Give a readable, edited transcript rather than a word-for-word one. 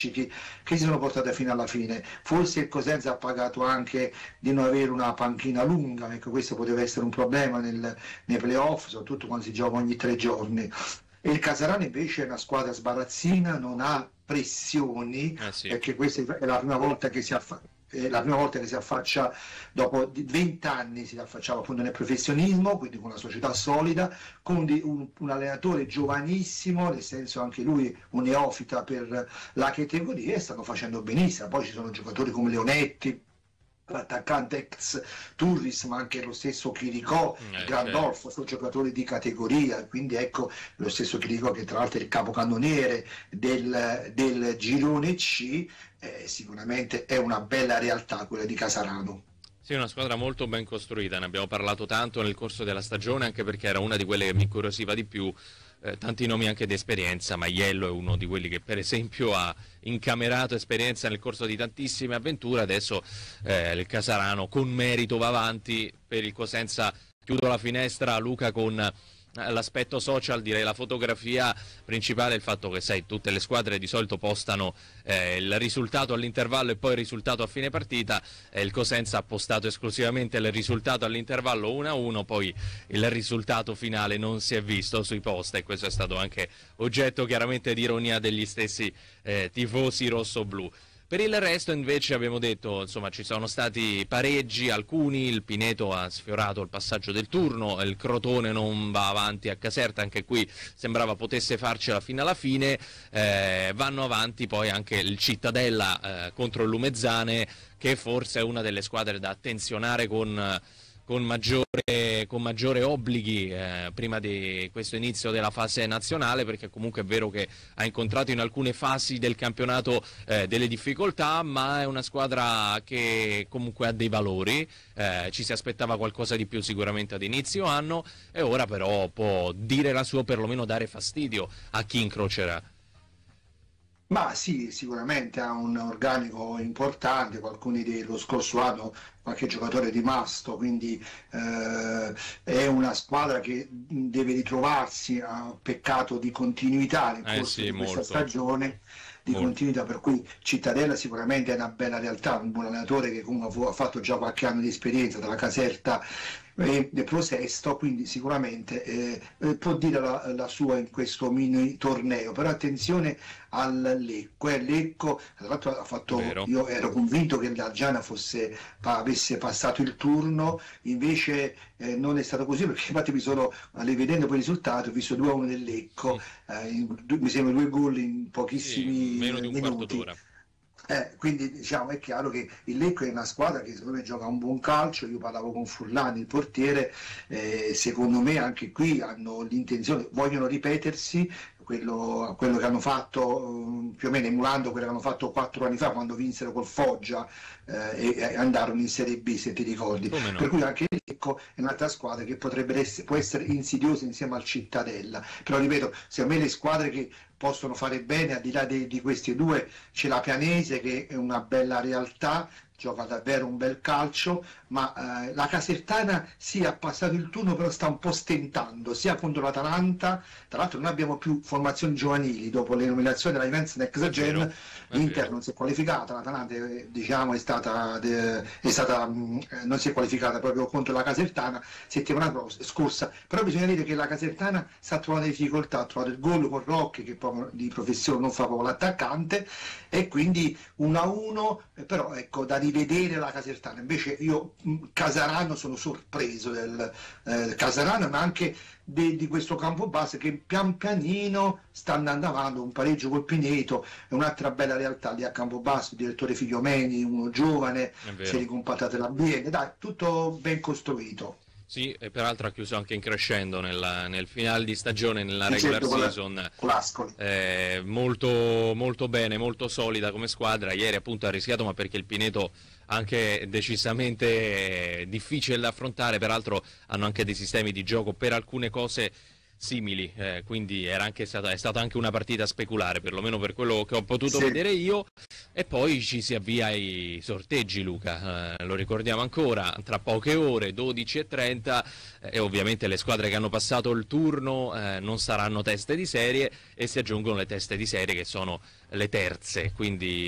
che si sono portate fino alla fine. Forse il Cosenza ha pagato anche di non avere una panchina lunga, ecco, questo poteva essere un problema nei playoff, soprattutto quando si gioca ogni 3 giorni. E il Casarano invece è una squadra sbarazzina, non ha pressioni, Sì. perché questa è la prima volta che si affaccia dopo 20 anni, si affacciava appunto nel professionismo, quindi con una società solida, con un allenatore giovanissimo, nel senso anche lui un neofita per la categoria, e stanno facendo benissimo. Poi ci sono giocatori come Leonetti, l'attaccante ex Turris, ma anche lo stesso Chiricò, Certo. Grandolfo, sono giocatori di categoria, quindi ecco lo stesso Chiricò, che tra l'altro è il capocannoniere del girone C, sicuramente è una bella realtà quella di Casarano. Sì, una squadra molto ben costruita, ne abbiamo parlato tanto nel corso della stagione, anche perché era una di quelle che mi incuriosiva di più. Tanti nomi anche di esperienza, Maiello è uno di quelli che per esempio ha incamerato esperienza nel corso di tantissime avventure. Adesso il Casarano con merito va avanti. Per il Cosenza chiudo la finestra, Luca, con l'aspetto social, direi la fotografia principale è il fatto che, sai, tutte le squadre di solito postano il risultato all'intervallo e poi il risultato a fine partita. Il Cosenza ha postato esclusivamente il risultato all'intervallo 1-1, poi il risultato finale non si è visto sui post, e questo è stato anche oggetto chiaramente di ironia degli stessi tifosi rossoblù. Per il resto invece abbiamo detto, insomma, ci sono stati pareggi, alcuni, il Pineto ha sfiorato il passaggio del turno, il Crotone non va avanti a Caserta, anche qui sembrava potesse farcela fino alla fine. Vanno avanti poi anche il Cittadella contro il Lumezzane, che forse è una delle squadre da attenzionare con maggiore obblighi prima di questo inizio della fase nazionale, perché comunque è vero che ha incontrato in alcune fasi del campionato delle difficoltà, ma è una squadra che comunque ha dei valori. Ci si aspettava qualcosa di più sicuramente ad inizio anno, e ora però può dire la sua, perlomeno dare fastidio a chi incrocerà. Ma sì, sicuramente ha un organico importante, alcuni dello scorso anno qualche giocatore è rimasto, quindi è una squadra che deve ritrovarsi, a peccato di continuità nel corso Sì, di questa molto, stagione, di molto. continuità, per cui Cittadella sicuramente è una bella realtà, un buon allenatore che comunque ha fatto già qualche anno di esperienza dalla Caserta e Pro Sesto, quindi sicuramente può dire la sua in questo mini torneo. Però attenzione al Lecco, Lecco tra l'altro ha fatto, Vero. io ero convinto che la Giana avesse passato il turno, invece non è stato così, perché infatti rivedendo poi i risultati, ho visto 2-1 del Lecco, mi sembra 2 gol in Sì, pochissimi meno di un quarto minuti. d'ora. Quindi diciamo è chiaro che il Lecco è una squadra che secondo me gioca un buon calcio. Io parlavo con Furlani, il portiere, secondo me anche qui hanno l'intenzione, vogliono ripetersi quello che hanno fatto, più o meno emulando quello che hanno fatto 4 anni fa quando vinsero col Foggia, e andarono in Serie B, se ti ricordi. Come Per no? cui anche il Lecco è un'altra squadra che può essere insidiosa insieme al Cittadella. Però ripeto, secondo me le squadre che possono fare bene, al di là di questi due, c'è la Pianese che è una bella realtà, gioca davvero un bel calcio, ma la Casertana sì, ha passato il turno, però sta un po' stentando, sia contro l'Atalanta. Tra l'altro non abbiamo più formazioni giovanili, dopo le nominazioni della Juventus Next È Gen, vero, è l'Inter vero. non si è qualificata, l'Atalanta diciamo, non si è qualificata proprio contro la Casertana settimana scorsa. Però bisogna dire che la Casertana sta trovando difficoltà, ha trovato il gol con Rocchi, che proprio di professione non fa proprio l'attaccante, e quindi 1-1, però ecco, da rivedere la Casertana. Invece io Casarano sono sorpreso del Casarano, ma anche di questo campo base che pian pianino sta andando avanti. Un pareggio col Pineto è un'altra bella realtà lì a Campobasso, il direttore Figliomeni, uno giovane, È si è vero. ricompattato l'ambiente, dai, tutto ben costruito. Sì, e peraltro ha chiuso anche in crescendo nel finale di stagione, nella regular Certo, season. con l'Ascoli. Molto, molto bene, molto solida come squadra. Ieri appunto ha rischiato, ma perché il Pineto anche decisamente difficile da affrontare. Peraltro hanno anche dei sistemi di gioco per alcune cose simili, quindi è stata anche una partita speculare, perlomeno per quello che ho potuto Sì. vedere io. E poi ci si avvia ai sorteggi, Luca, lo ricordiamo ancora, tra poche ore, 12:30, e ovviamente le squadre che hanno passato il turno non saranno teste di serie, e si aggiungono le teste di serie che sono le terze, quindi